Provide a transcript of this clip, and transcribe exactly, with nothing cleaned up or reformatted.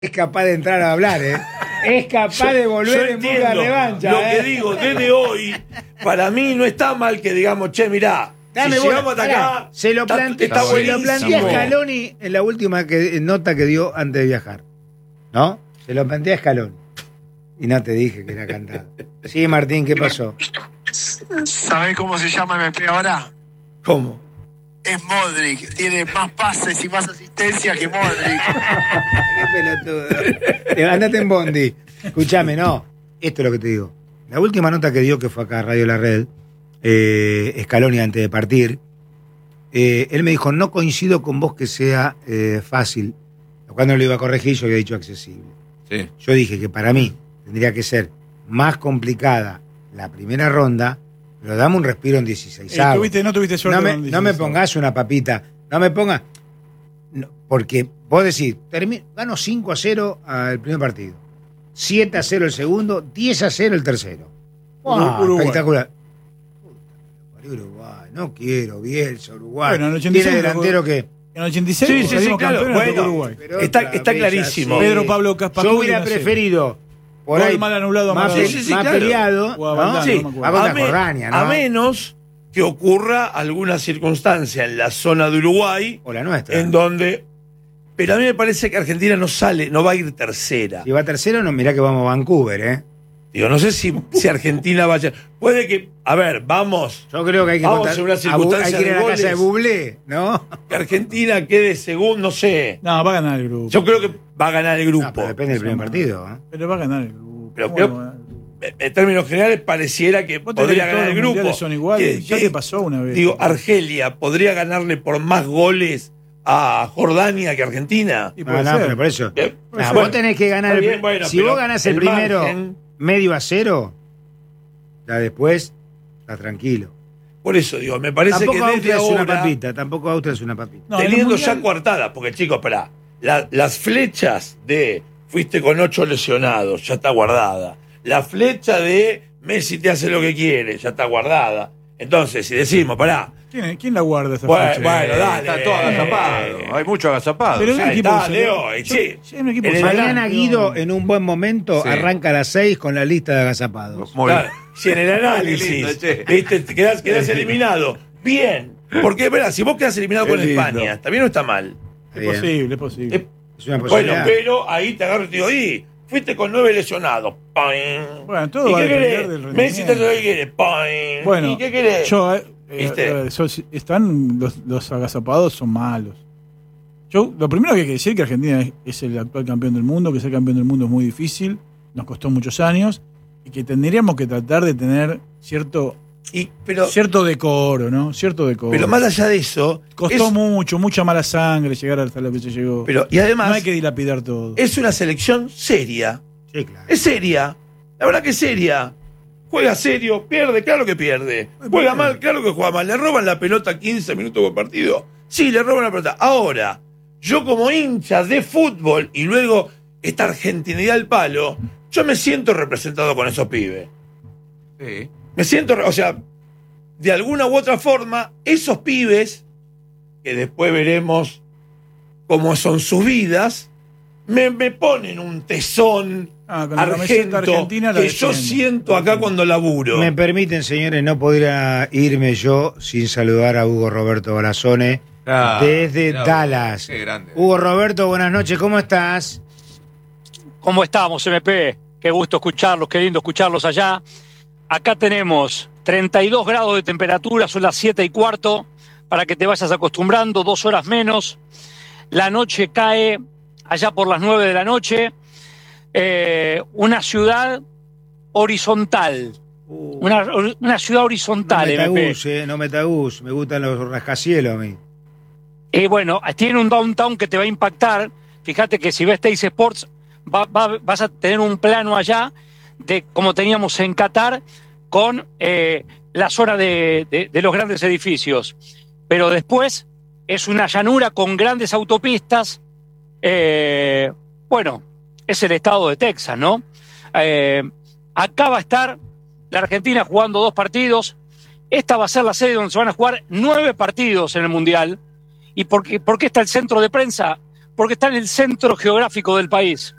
Es capaz de entrar a hablar, ¿eh? Es capaz yo, de volver en busca de revancha. Lo ¿eh? que digo, desde hoy, para mí no está mal que digamos, che, mirá, Dame si bola, llegamos hasta pará, acá, se lo planteé está, está se lo planteé a Scaloni en la última que, nota que dio antes de viajar. ¿No? Se lo planteé a Scaloni. Y no te dije que era cantado. Sí, Martín, ¿qué pasó? ¿Sabés cómo se llama M P ahora? ¿Cómo? Es Modric. Tiene más pases y más asistencia que Modric. Qué pelotudo. Andate en Bondi. Escúchame, no. Esto es lo que te digo. La última nota que dio, que fue acá a Radio La Red, eh, Scaloni antes de partir, eh, él me dijo, no coincido con vos que sea eh, fácil. Cuando lo iba a corregir, yo había dicho accesible. Sí. Yo dije que para mí tendría que ser más complicada la primera ronda, pero dame un respiro en dieciséis. Eh, ¿tuviste, no tuviste suerte no me, con no me pongas una papita, no me pongas... No, porque vos decís, termino, gano cinco a cero al primer partido, siete a cero el segundo, diez a cero el tercero. Wow, Uruguay. Espectacular. Uruguay, no quiero, Bielsa, Uruguay. Bueno, en el ochenta y seis tiene delantero que... En el ochenta y seis sí, sí, sí, claro. Bueno, Uruguay. Está, está clarísimo. Sí. Pedro Pablo Caspacuti. Yo hubiera preferido por Gol ahí mal anulado, más, mal pe- sí, sí, más claro. peleado, O a ¿no? Valdano, Sí, no me acuerdo. a contra me- Corraña, ¿no? a menos que ocurra alguna circunstancia en la zona de Uruguay O la nuestra. en donde... Pero a mí me parece que Argentina no sale, no va a ir tercera. Si va tercero, no, mirá que vamos a Vancouver, ¿eh? Digo, no sé si, si Argentina vaya... Puede que... A ver, vamos... Yo creo que hay que Vamos contar- en una a Bu- circunstancia hay que ir a de la casa de goles. Bublé, ¿no? Que Argentina quede segundo, no sé. No, va a ganar el grupo. Yo creo que va a ganar el grupo. No, pero depende del primer partido, ¿eh? Pero va a ganar el grupo. Pero ¿Cómo creo- no va a ganar el grupo? En términos generales, pareciera que Vos te podría crees que ganar todos el los grupo. mundiales son iguales. Que- Ya que- te pasó una vez. Digo, Argelia podría ganarle por más goles a Jordania que Argentina. Y No, puede no, ser. pero por eso. Eh, Ah, bueno, vos tenés que ganar. está El, bien, bueno, si pero vos ganás el, el primero margen- medio a cero, ya después estás tranquilo. Por eso digo, me parece Tampoco que desde Austria es una ahora, papita, tampoco Austria es una papita. No, en el teniendo mundial- ya coartada, porque chicos, pará, la- las flechas de fuiste con ocho lesionados, ya está guardada. La flecha de Messi te hace lo que quiere, ya está guardada. Entonces, si decimos, pará, ¿Quién, quién la guarda esa Bueno, fecha? bueno, dale. Está todo agazapado. Hay mucho agazapado. Pero Sí. un ahí equipo está, que se- Leo, y yo- sí. sí, un equipo En que el se- Mañana no. Guido, en un buen momento, Sí. arranca a las seis con la lista de agazapados. Muy bien. Claro, si en el Qué lindo, análisis che. viste, te quedás, quedás eliminado, bien. Porque, verá, si vos quedás eliminado Qué con lindo. España, ¿está bien o está mal? Es Bien. posible, es posible. Eh, Es una Bueno, posibilidad. pero ahí te agarro y te digo, y fuiste con nueve lesionados. Poing. Bueno, todo ¿Y va a qué depender querés? del Messi te rendimiento. lo que quiere. Poing. Bueno, ¿Y qué querés? yo, eh, eh, ¿Viste? a ver, sos- están los, los agazapados son malos. Yo, lo primero que hay que decir es que Argentina es, es el actual campeón del mundo, que ser campeón del mundo es muy difícil, nos costó muchos años, y que tendríamos que tratar de tener cierto, Y, pero, cierto decoro, ¿no? Cierto decoro. pero más allá de eso, Costó es- mucho, mucha mala sangre llegar hasta lo que se llegó. pero, y además, no hay que dilapidar todo. es una selección seria. Sí, claro. Es seria. La verdad que es seria. Juega serio, pierde, claro que pierde. Juega mal, claro que juega mal. ¿Le roban la pelota quince minutos por partido? Sí, le roban la pelota. Ahora, yo como hincha de fútbol y luego esta argentinidad al palo, yo me siento representado con esos pibes. Sí. Me siento, re- o sea, de alguna u otra forma, esos pibes, que después veremos cómo son sus vidas, me, me ponen un tesón Ah, con la camiseta argento argentina la que yo defiendo. siento acá cuando laburo. Me permiten, señores, no podría irme yo sin saludar a Hugo Roberto Barazone Claro, desde mirá vos, Dallas. Qué grande. Hugo Roberto, buenas noches, ¿cómo estás? ¿Cómo estamos, M P? Qué gusto escucharlos, qué lindo escucharlos allá. Acá tenemos treinta y dos grados de temperatura, son las siete y cuarto, para que te vayas acostumbrando, dos horas menos. La noche cae allá por las nueve de la noche. Eh, una ciudad horizontal, una, una ciudad No horizontal, me M P. tagús, eh, no me tagús, me gustan los rascacielos a mí. Y bueno, tiene un downtown que te va a impactar. Fíjate que si ves Teis Sports, va- va- vas a tener un plano allá de como teníamos en Qatar con eh, la zona de, de- de los grandes edificios. Pero después es una llanura con grandes autopistas. Eh, bueno, es el estado de Texas, ¿no? Eh, acá va a estar la Argentina jugando dos partidos. Esta va a ser la sede donde se van a jugar nueve partidos en el Mundial. ¿Y por qué, por qué está el centro de prensa? porque está en el centro geográfico del país.